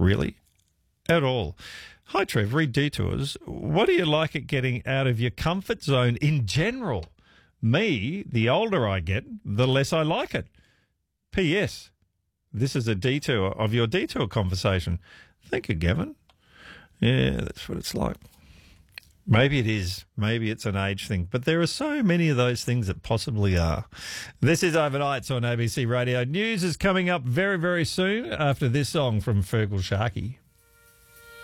Really? At all. Hi, Trev. Read Detours. What do you like at getting out of your comfort zone in general? Me, the older I get, the less I like it. P.S. This is a detour of your detour conversation. Thank you, Gavin. Yeah, that's what it's like. Maybe it is. Maybe it's an age thing. But there are so many of those things that possibly are. This is Overnights on ABC Radio. News is coming up very, very soon after this song from Fergal Sharkey.